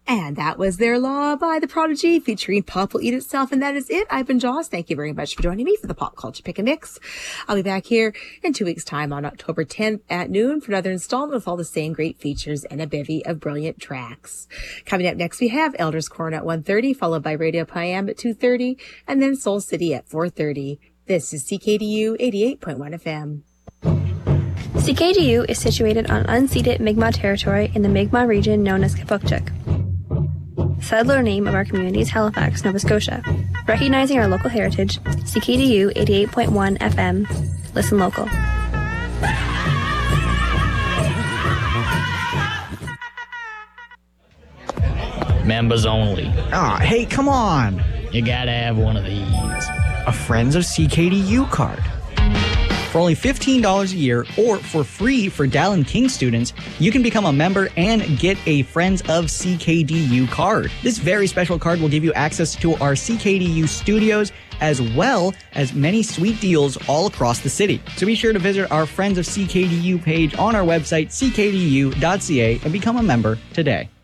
And that was Their Law by The Prodigy featuring Pop Will Eat Itself. And that is it. I've been Joss. Thank you very much for joining me for the Pop Culture Pick and Mix. I'll be back here in 2 weeks' time on October 10th at noon for another installment with all the same great features and a bevy of brilliant tracks. Coming up next, we have Elders Corner at 1:30, followed by Radio Piam at 2:30, and then Soul City at 4:30. This is CKDU 88.1 FM. CKDU is situated on unceded Mi'kmaq territory in the Mi'kmaq region known as Kipukchuk. The settler name of our community is Halifax, Nova Scotia. Recognizing our local heritage, CKDU 88.1 FM. Listen local. Members only. Hey, come on. You gotta have one of these. A Friends of CKDU card. For only $15 a year, or for free for Dallin King students, you can become a member and get a Friends of CKDU card. This very special card will give you access to our CKDU studios, as well as many sweet deals all across the city. So be sure to visit our Friends of CKDU page on our website, ckdu.ca, and become a member today.